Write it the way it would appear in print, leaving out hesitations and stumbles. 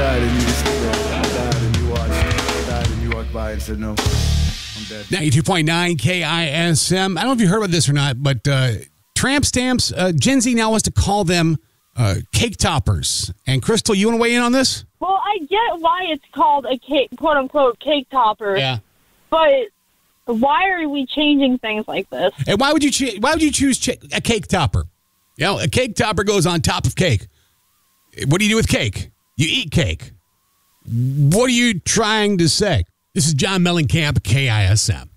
died and you just stood there. I died and you watched. I died and you walked by and said, no, I'm dead. 92.9 KISM. I don't know if you heard about this or not, but tramp stamps, Gen Z now wants to call them cake toppers. And Crystal, you want to weigh in on this? Well, I get why it's called a cake, quote unquote, cake topper. Yeah. But why are we changing things like this? And why would you choose a cake topper? You know, a cake topper goes on top of cake. What do you do with cake? You eat cake. What are you trying to say? This is John Mellencamp, KISM.